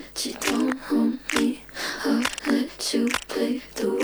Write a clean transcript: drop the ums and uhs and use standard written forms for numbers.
let you don't hold me. I'll let you play the